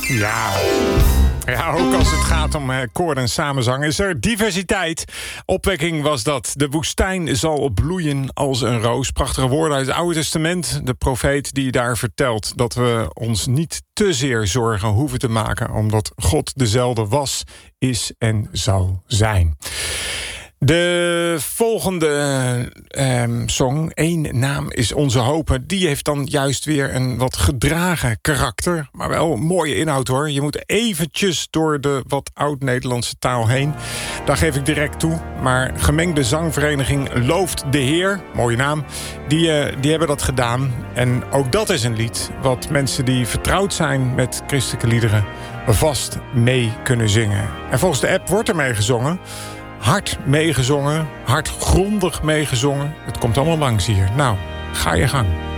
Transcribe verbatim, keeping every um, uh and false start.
Ja. Ja, ook als het gaat om uh, koor en samenzang is er diversiteit. Opwekking was dat. De woestijn zal bloeien als een roos. Prachtige woorden uit het Oude Testament. De profeet die daar vertelt dat we ons niet te zeer zorgen hoeven te maken, omdat God dezelfde was, is en zal zijn. De volgende eh, song, Eén naam is onze hoop, die heeft dan juist weer een wat gedragen karakter. Maar wel een mooie inhoud hoor. Je moet eventjes door de wat oud-Nederlandse taal heen. Daar geef ik direct toe. Maar gemengde zangvereniging Looft de Heer, mooie naam, die, uh, die hebben dat gedaan. En ook dat is een lied wat mensen die vertrouwd zijn met christelijke liederen vast mee kunnen zingen. En volgens de app wordt er mee gezongen. Hard meegezongen, hardgrondig meegezongen. Het komt allemaal langs hier. Nou, ga je gang.